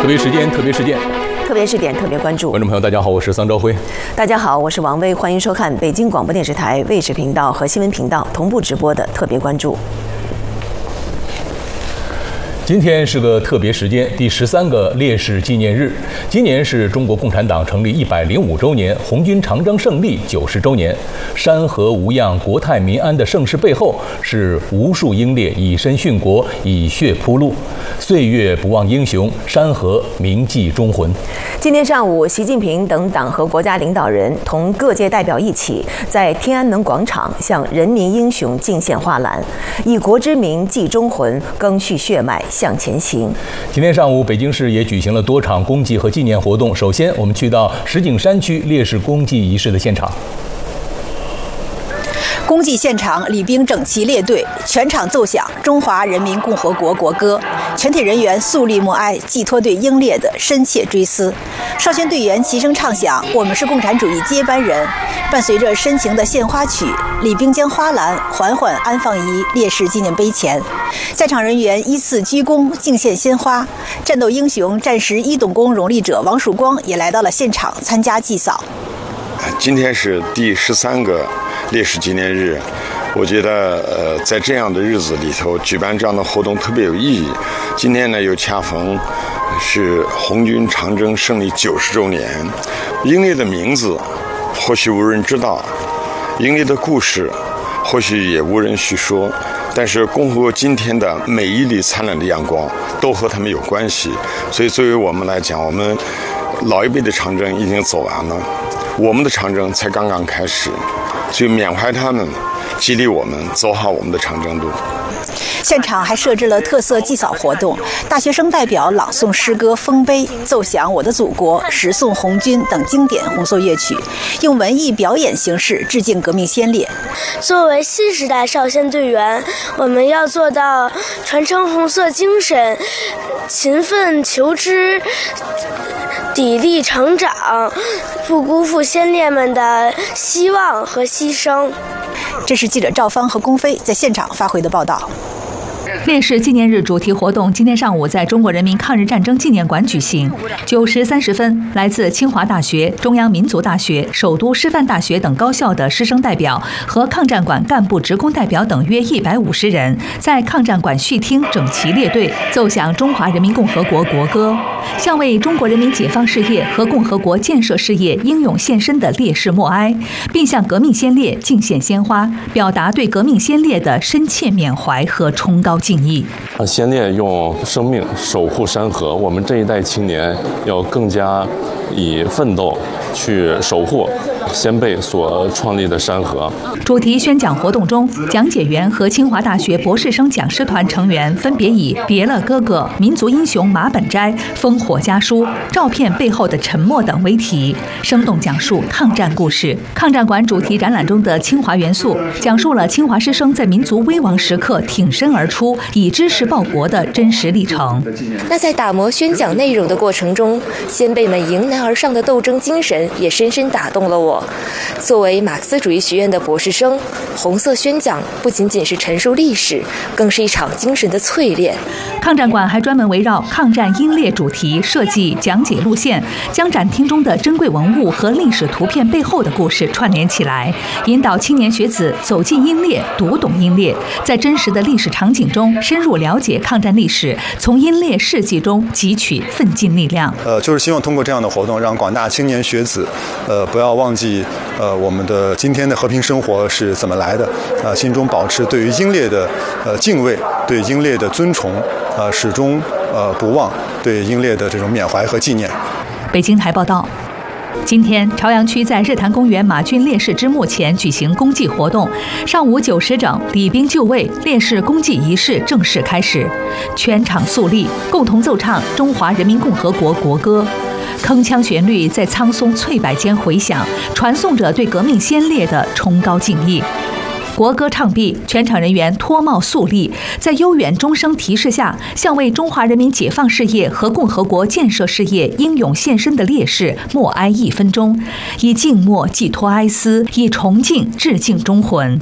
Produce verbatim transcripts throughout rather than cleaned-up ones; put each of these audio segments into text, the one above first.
特别时间，特别事件， 特别试点，特别关注。 观众朋友，大家好，我是桑昭辉。 大家好，我是王威，欢迎收看北京广播电视台卫视频道和新闻频道同步直播的特别关注。 今天是个特别时间，第十三个烈士纪念日。今年是中国共产党成立一百零五周年，红军长征胜利九十周年。山河无恙、国泰民安的盛世背后，是无数英烈以身殉国、以血铺路。岁月不忘英雄，山河铭记忠魂。 今天上午，习近平等党和国家领导人同各界代表一起，在天安门广场向人民英雄敬献花篮，以国之名记忠魂，赓续血脉，向前行。 今天上午，北京市也举行了多场公祭和纪念活动。首先，我们去到石景山区烈士公祭仪式的现场。 公祭现场，礼兵整齐列队，全场奏响《中华人民共和国国歌》，全体人员肃立默哀，寄托对英烈的深切追思。少先队员齐声唱响“我们是共产主义接班人”，伴随着深情的献花曲，礼兵将花篮缓缓安放于烈士纪念碑前，在场人员依次鞠躬敬献鲜花。战斗英雄、战时一等功荣立者王曙光也来到了现场参加祭扫。 今天是第十三个烈士纪念日，我觉得呃，在这样的日子里头举办这样的活动特别有意义。今天呢，又恰逢是红军长征胜利九十周年，英烈的名字或许无人知道，英烈的故事或许也无人叙说，但是共和国今天的每一缕灿烂的阳光都和他们有关系。所以作为我们来讲，我们老一辈的长征已经走完了，我们的长征才刚刚开始，所以缅怀他们，激励我们走好我们的长征路。 现场还设置了特色祭扫活动，大学生代表朗诵诗歌《丰碑》，奏响《我的祖国》、诗颂红军等经典红色乐曲，用文艺表演形式致敬革命先烈。 作为新时代少先队员，我们要做到传承红色精神，勤奋求知，砥砺成长，不辜负先烈们的希望和牺牲。 这是记者赵芳和龚飞在现场发回的报道。 烈士纪念日主题活动今天上午在中国人民抗日战争纪念馆举行。九时三十分，来自清华大学、中央民族大学、首都师范大学等高校的师生代表和抗战馆干部职工代表等约一百五十人，在抗战馆序厅整齐列队，奏响中华人民共和国国歌，向为中国人民解放事业和共和国建设事业英勇献身的烈士默哀，并向革命先烈敬献鲜花，表达对革命先烈的深切缅怀和崇高敬意。 先烈用生命守护山河，我们这一代青年要更加以奋斗去守护先辈所创立的山河。 主题宣讲活动中，讲解员和清华大学博士生讲师团成员分别以《别了哥哥》、民族英雄马本斋、烽火家书、照片背后的沉默等为题，生动讲述抗战故事。抗战馆主题展览中的清华元素，讲述了清华师生在民族危亡时刻挺身而出，以知识报国的真实历程。 那在打磨宣讲内容的过程中，先辈们迎难而上的斗争精神也深深打动了我。作为马克思主义学院的博士生，红色宣讲不仅仅是陈述历史，更是一场精神的淬炼。 抗战馆还专门围绕抗战英烈主题设计讲解路线，将展厅中的珍贵文物和历史图片背后的故事串联起来，引导青年学子走进英烈，读懂英烈，在真实的历史场景中深入了解抗战历史，从英烈事迹中汲取奋进力量。 呃，就是希望通过这样的活动，让广大青年学子，呃，不要忘记，呃，我们的今天的和平生活是怎么来的，啊、呃，心中保持对于英烈的呃敬畏，对英烈的尊崇，啊、呃，始终呃不忘对英烈的这种缅怀和纪念。 北京台报道。今天，朝阳区在日坛公园马军烈士之墓前举行公祭活动。上午九时整，礼兵就位，烈士公祭仪式正式开始。全场肃立，共同奏唱中华人民共和国国歌。铿锵旋律在苍松翠柏间回响，传颂着对革命先烈的崇高敬意。国歌唱毕，全场人员脱帽肃立，在悠远钟声提示下，向为中华人民解放事业和共和国建设事业英勇献身的烈士默哀一分钟，以静默寄托哀思，以崇敬致敬忠魂。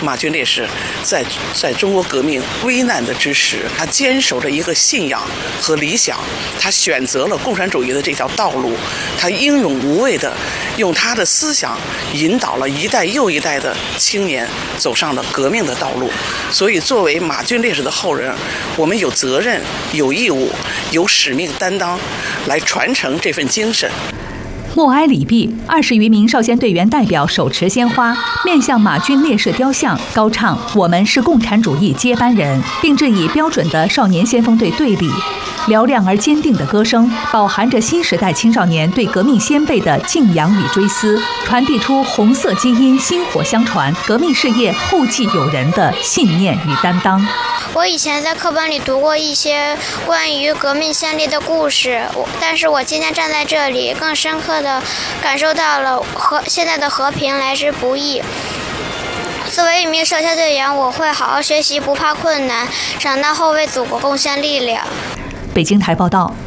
马军烈士在在中国革命危难的之时，他坚守着一个信仰和理想，他选择了共产主义的这条道路，他英勇无畏地用他的思想引导了一代又一代的青年走上了革命的道路。所以作为马军烈士的后人，我们有责任、有义务、有使命担当来传承这份精神。 默哀礼毕，二十余名少先队员代表手持鲜花，面向马军烈士雕像，高唱“我们是共产主义接班人”，并致以标准的少年先锋队队礼。嘹亮而坚定的歌声，饱含着新时代青少年对革命先辈的敬仰与追思，传递出红色基因薪火相传、革命事业后继有人的信念与担当。 我以前在课本里读过一些关于革命先烈的故事，但是我今天站在这里，更深刻地感受到了和现在的和平来之不易。作为一名少先队员，我会好好学习，不怕困难，长大后为祖国贡献力量。 北京台报道。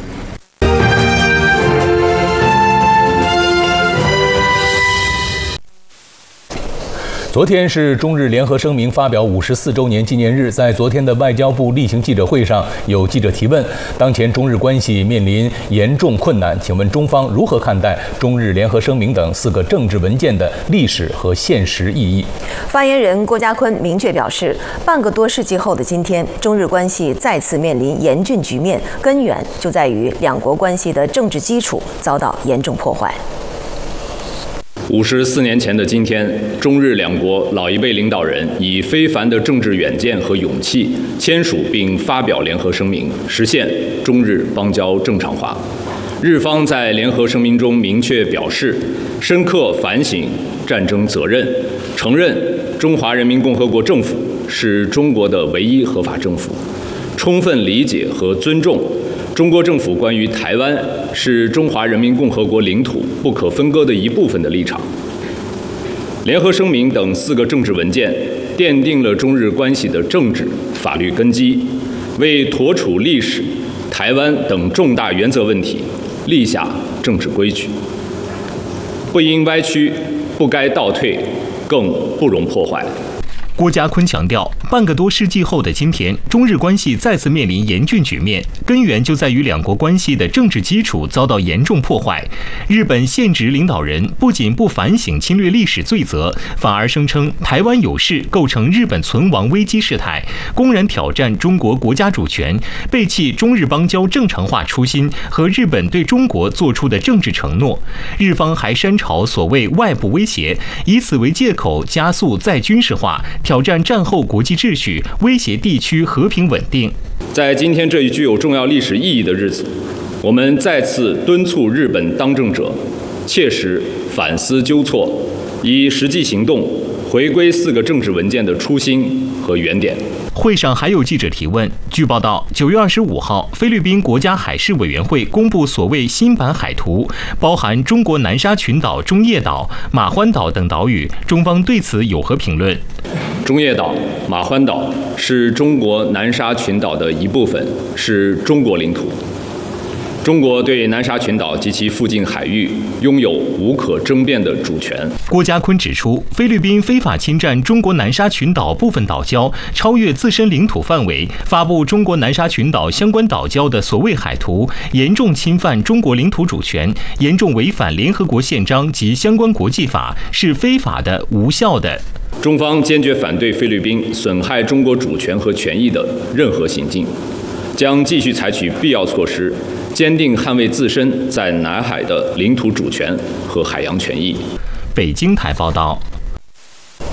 昨天是中日联合声明发表五十四周年纪念日，在昨天的外交部例行记者会上，有记者提问：当前中日关系面临严重困难，请问中方如何看待中日联合声明等四个政治文件的历史和现实意义？ 发言人郭家坤明确表示，半个多世纪后的今天，中日关系再次面临严峻局面，根源就在于两国关系的政治基础遭到严重破坏。 五十四年前的今天，中日两国老一辈领导人以非凡的政治远见和勇气，签署并发表联合声明，实现中日邦交正常化。日方在联合声明中明确表示，深刻反省战争责任，承认中华人民共和国政府是中国的唯一合法政府，充分理解和尊重中国政府关于台湾是中华人民共和国领土不可分割的一部分的立场。联合声明等四个政治文件奠定了中日关系的政治法律根基，为妥处历史、台湾等重大原则问题立下政治规矩，不应歪曲，不该倒退，更不容破坏。 郭家坤强调，半个多世纪后的今天，中日关系再次面临严峻局面，根源就在于两国关系的政治基础遭到严重破坏。日本现职领导人不仅不反省侵略历史罪责，反而声称台湾有事构成日本存亡危机事态，公然挑战中国国家主权，背弃中日邦交正常化初心和日本对中国做出的政治承诺。日方还煽潮所谓外部威胁，以此为借口加速再军事化，挑战战后国际秩序，威胁地区和平稳定。 在今天这一具有重要历史意义的日子，我们再次敦促日本当政者切实反思纠错，以实际行动回归四个政治文件的初心和原点。 会上还有记者提问。据报道，九月二十五号，菲律宾国家海事委员会公布所谓新版海图，包含中国南沙群岛、中业岛、马欢岛等岛屿。中方对此有何评论？ 中业岛、马欢岛是中国南沙群岛的一部分，是中国领土。中国对南沙群岛及其附近海域拥有无可争辩的主权。 郭家坤指出，菲律宾非法侵占中国南沙群岛部分岛礁，超越自身领土范围，发布中国南沙群岛相关岛礁的所谓海图，严重侵犯中国领土主权，严重违反联合国宪章及相关国际法，是非法的、无效的。 中方坚决反对菲律宾损害中国主权和权益的任何行径，将继续采取必要措施，坚定捍卫自身在南海的领土主权和海洋权益。 北京台报道。